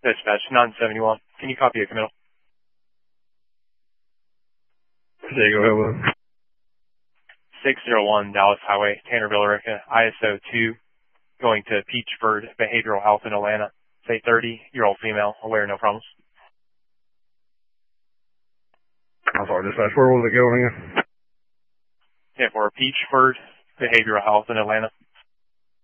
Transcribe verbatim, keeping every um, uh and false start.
Dispatch nine seventy-one. Can you copy a committal? Yeah, go ahead with it. six oh one Dallas Highway, Tanner Villarica, I S O two, going to Peachford Behavioral Health in Atlanta. Say thirty-year-old female, aware, no problems. I'm sorry, dispatch. Where was it going again? Yeah, for Peachford Behavioral Health in Atlanta.